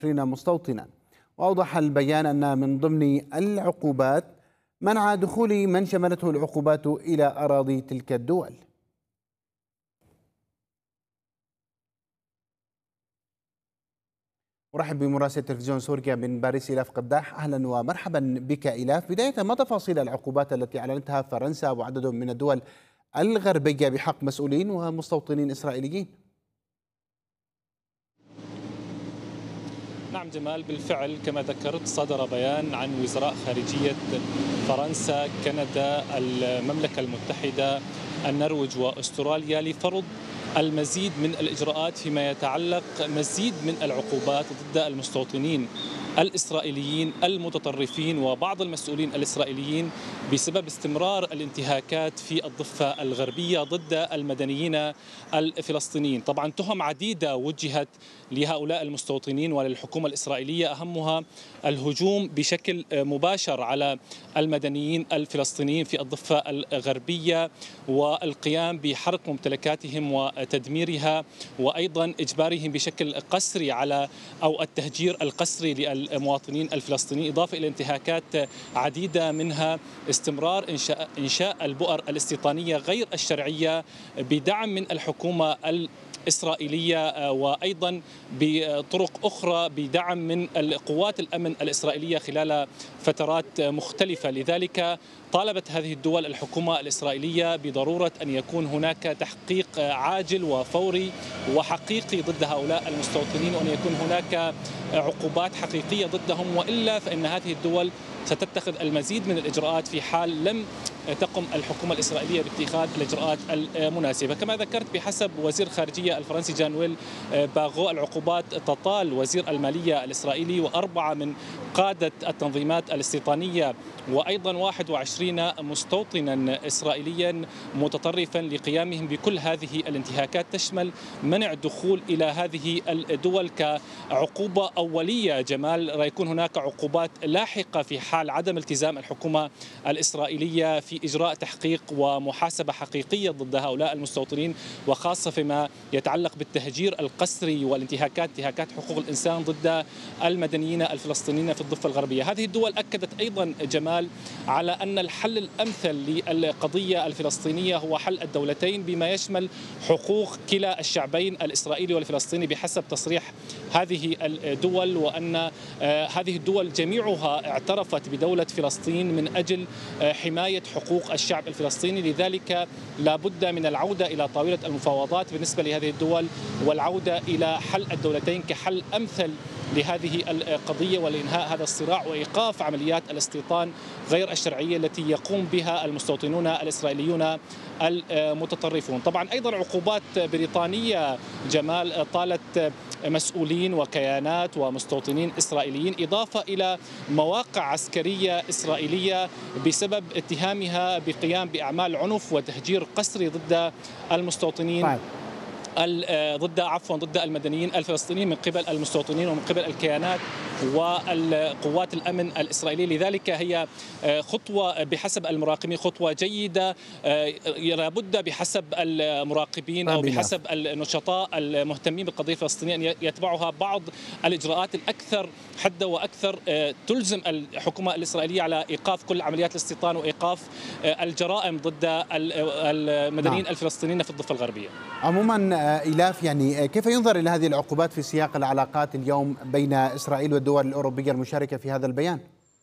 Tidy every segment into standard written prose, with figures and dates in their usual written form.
مستوطنا. وأوضح البيان أن من ضمن العقوبات منع دخول من شملته العقوبات إلى أراضي تلك الدول. أرحب بمراسل تلفزيون سوريا من باريس إلاف قداح. أهلا ومرحبا بك إلاف. بداية، ما تفاصيل العقوبات التي أعلنتها فرنسا وعدد من الدول الغربية بحق مسؤولين ومستوطنين إسرائيليين؟ نعم جمال، بالفعل كما ذكرت صدر بيان عن وزراء خارجية فرنسا، كندا، المملكة المتحدة، النرويج وأستراليا لفرض المزيد من الإجراءات فيما يتعلق مزيد من العقوبات ضد المستوطنين الإسرائيليين المتطرفين وبعض المسؤولين الإسرائيليين بسبب استمرار الانتهاكات في الضفة الغربية ضد المدنيين الفلسطينيين. طبعا تهم عديدة وجهت لهؤلاء المستوطنين وللحكومة الإسرائيلية، أهمها الهجوم بشكل مباشر على المدنيين الفلسطينيين في الضفة الغربية والقيام بحرق ممتلكاتهم وتدميرها، وأيضا إجبارهم بشكل قسري على أو التهجير القسري للمواطنين الفلسطينيين، إضافة إلى انتهاكات عديدة منها استمرار إنشاء البؤر الاستيطانية غير الشرعية بدعم من الحكومة الإسرائيلية، وأيضا بطرق أخرى بدعم من قوات الأمن الإسرائيلية خلال فترات مختلفة. لذلك طالبت هذه الدول الحكومة الإسرائيلية بضرورة أن يكون هناك تحقيق عاجل وفوري وحقيقي ضد هؤلاء المستوطنين، وأن يكون هناك عقوبات حقيقية ضدهم، وإلا فإن هذه الدول ستتخذ المزيد من الإجراءات في حال لم تقم الحكومة الإسرائيلية باتخاذ الإجراءات المناسبة. كما ذكرت بحسب وزير الخارجية الفرنسي جان-ويل باغو، العقوبات تطال وزير المالية الإسرائيلي وأربعة من قادة التنظيمات الاستيطانية وأيضا 21 مستوطنا إسرائيليا متطرفا لقيامهم بكل هذه الانتهاكات، تشمل منع الدخول إلى هذه الدول كعقوبة أولية. جمال، رأيكون هناك عقوبات لاحقة في حال عدم التزام الحكومة الإسرائيلية في إجراء تحقيق ومحاسبة حقيقية ضد هؤلاء المستوطنين، وخاصة فيما يتعلق بالتهجير القسري والانتهاكات، انتهاكات حقوق الإنسان ضد المدنيين الفلسطينيين في الضفة الغربية. هذه الدول أكدت أيضا جمال على أن الحل الأمثل للقضية الفلسطينية هو حل الدولتين بما يشمل حقوق كلا الشعبين الإسرائيلي والفلسطيني بحسب تصريح هذه الدول، وأن هذه الدول جميعها اعترفت بدولة فلسطين من أجل حماية حقوق الشعب الفلسطيني. لذلك لا بد من العودة إلى طاولة المفاوضات بالنسبة لهذه الدول والعودة إلى حل الدولتين كحل أمثل لهذه القضية ولإنهاء هذا الصراع وإيقاف عمليات الاستيطان غير الشرعية التي يقوم بها المستوطنون الإسرائيليون المتطرفون. طبعا أيضا عقوبات بريطانية جمال طالت مسؤولين وكيانات ومستوطنين إسرائيليين، إضافة إلى مواقع عسكرية إسرائيلية بسبب اتهامها بقيام بأعمال عنف وتهجير قسري ضد المستوطنين ضد المدنيين الفلسطينيين من قبل المستوطنين ومن قبل الكيانات والقوات الأمن الإسرائيلية. لذلك هي خطوة بحسب المراقبين خطوة جيدة، لابد بحسب المراقبين أو بحسب النشطاء المهتمين بالقضية الفلسطينية أن يتبعها بعض الإجراءات الأكثر حدا وأكثر تلزم الحكومة الإسرائيلية على إيقاف كل عمليات الاستيطان وإيقاف الجرائم ضد المدنيين الفلسطينيين في الضفة الغربية. عموما إلاف، يعني كيف ينظر إلى هذه العقوبات في سياق العلاقات اليوم بين إسرائيل والدول الأوروبية المشاركة في هذا البيان؟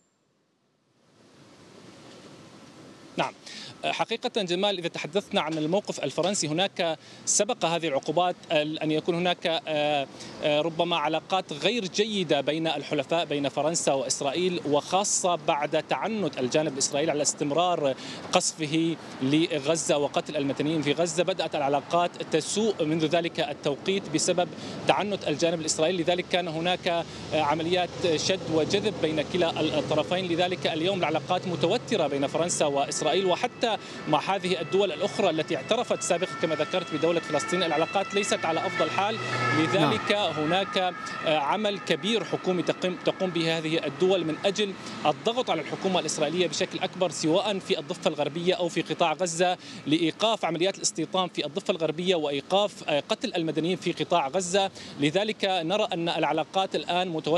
نعم، حقيقة جمال إذا تحدثنا عن الموقف الفرنسي، هناك سبق هذه العقوبات أن يكون هناك ربما علاقات غير جيدة بين الحلفاء بين فرنسا وإسرائيل، وخاصة بعد تعنت الجانب الإسرائيلي على استمرار قصفه لغزة وقتل المدنيين في غزة. بدأت العلاقات تسوء منذ ذلك التوقيت بسبب تعنت الجانب الإسرائيلي، لذلك كان هناك عمليات شد وجذب بين كلا الطرفين. لذلك اليوم العلاقات متوترة بين فرنسا وإسرائيل، وحتى حتى مع هذه الدول الأخرى التي اعترفت سابقا كما ذكرت بدولة فلسطين العلاقات ليست على أفضل حال. لذلك هناك عمل كبير حكومي تقوم به هذه الدول من أجل الضغط على الحكومة الإسرائيلية بشكل أكبر، سواء في الضفة الغربية أو في قطاع غزة، لإيقاف عمليات الاستيطان في الضفة الغربية وإيقاف قتل المدنيين في قطاع غزة. لذلك نرى أن العلاقات الآن